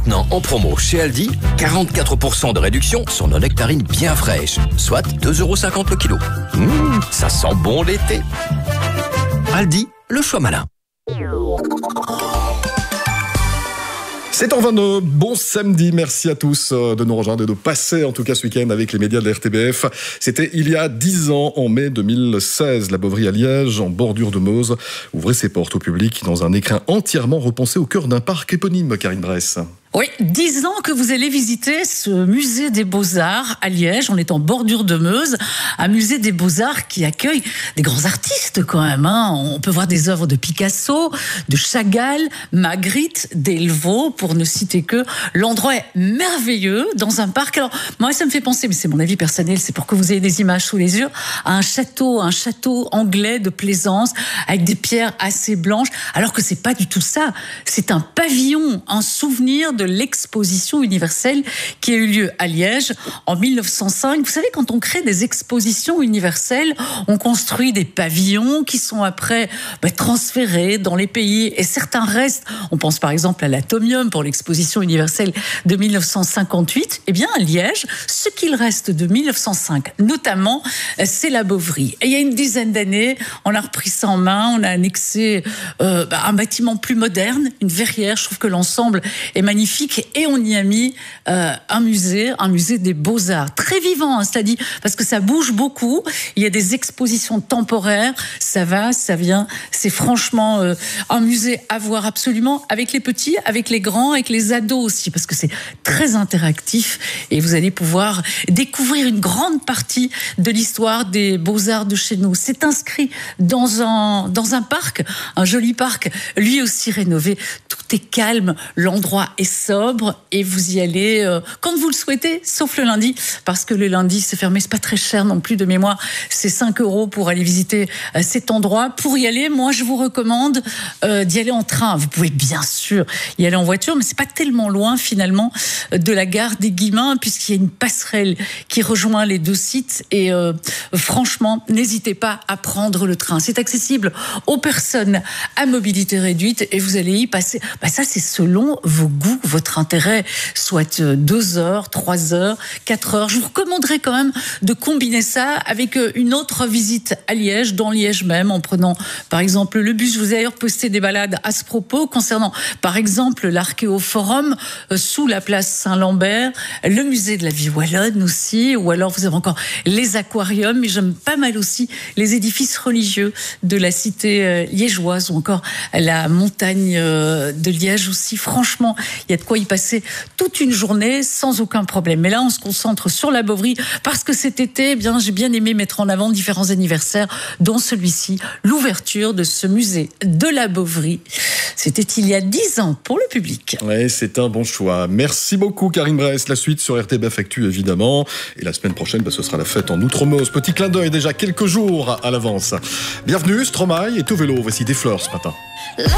maintenant en promo chez Aldi, 44% de réduction sur nos nectarines bien fraîches, soit 2,50 € le kilo. Ça sent bon l'été. Aldi, le choix malin. C'est en 22, bon samedi, merci à tous de nous rejoindre et de passer en tout cas ce week-end avec les médias de la RTBF. C'était il y a 10 ans, en mai 2016, la Bovry à Liège, en bordure de Meuse, ouvrait ses portes au public dans un écrin entièrement repensé au cœur d'un parc éponyme, Karine Bress. Oui, 10 ans que vous allez visiter ce musée des Beaux-Arts à Liège. On est en bordure de Meuse, un musée des Beaux-Arts qui accueille des grands artistes quand même. On peut voir des œuvres de Picasso, de Chagall, Magritte, Delvaux, pour ne citer que. L'endroit est merveilleux dans un parc. Alors, moi, ça me fait penser, mais c'est mon avis personnel, c'est pour que vous ayez des images sous les yeux, à un château anglais de Plaisance, avec des pierres assez blanches, alors que c'est pas du tout ça. C'est un pavillon, un souvenir de l'exposition universelle qui a eu lieu à Liège en 1905. Vous savez, quand on crée des expositions universelles, on construit des pavillons qui sont après transférés dans les pays et certains restent. On pense par exemple à l'Atomium pour l'exposition universelle de 1958. Eh bien, à Liège, ce qu'il reste de 1905, notamment, c'est la Bovry. Et il y a une dizaine d'années, on a repris ça en main, on a annexé un bâtiment plus moderne, une verrière. Je trouve que l'ensemble est magnifique. Et on y a mis un musée des Beaux-Arts. Très vivant, cela dit, parce que ça bouge beaucoup. Il y a des expositions temporaires, ça va, ça vient. C'est franchement un musée à voir absolument, avec les petits, avec les grands, avec les ados aussi, parce que c'est très interactif et vous allez pouvoir découvrir une grande partie de l'histoire des Beaux-Arts de chez nous. C'est inscrit dans un parc, un joli parc, lui aussi rénové. Tout est calme, l'endroit est sobre et vous y allez quand vous le souhaitez, sauf le lundi, parce que le lundi c'est fermé, c'est pas très cher non plus de mémoire, c'est 5 € pour aller visiter cet endroit. Pour y aller, moi je vous recommande d'y aller en train. Vous pouvez bien sûr y aller en voiture, mais c'est pas tellement loin finalement de la gare des Guillemins, puisqu'il y a une passerelle qui rejoint les deux sites et franchement, n'hésitez pas à prendre le train. C'est accessible aux personnes à mobilité réduite et vous allez y passer. Ça c'est selon vos goûts, votre intérêt, soit 2 heures, 3 heures, 4 heures. Je vous recommanderais quand même de combiner ça avec une autre visite à Liège, dans Liège même, en prenant par exemple le bus. Je vous ai d'ailleurs posté des balades à ce propos concernant par exemple l'Archéoforum sous la place Saint-Lambert, le musée de la vie wallonne aussi, ou alors vous avez encore les aquariums, mais j'aime pas mal aussi les édifices religieux de la cité liégeoise ou encore la montagne de Liège aussi. Franchement, il y a de quoi y passer toute une journée sans aucun problème. Mais là, on se concentre sur la Bovry parce que cet été, j'ai bien aimé mettre en avant différents anniversaires, dont celui-ci, l'ouverture de ce musée de la Bovry. C'était il y a 10 ans pour le public. Oui, c'est un bon choix. Merci beaucoup, Karine Bress. La suite sur RTBF Actu, évidemment. Et la semaine prochaine, ce sera la fête en Outre-Meuse. Petit clin d'œil déjà quelques jours à l'avance. Bienvenue, Stromae et tout vélo. Voici des fleurs ce matin.